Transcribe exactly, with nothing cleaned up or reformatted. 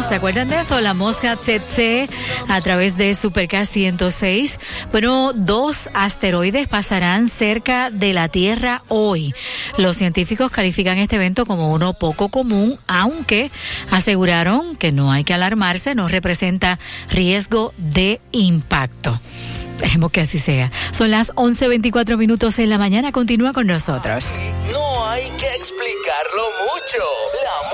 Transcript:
Ajá, ¿se acuerdan de eso? La mosca Tsetse a través de Supercast ciento seis. Bueno, dos asteroides pasarán cerca de la Tierra hoy. Los científicos califican este evento como uno poco común, aunque aseguraron que no hay que alarmarse, no representa riesgo de impacto. Esperemos que así sea. Son las once veinticuatro minutos en la mañana. Continúa con nosotros. No hay que explicarlo mucho. La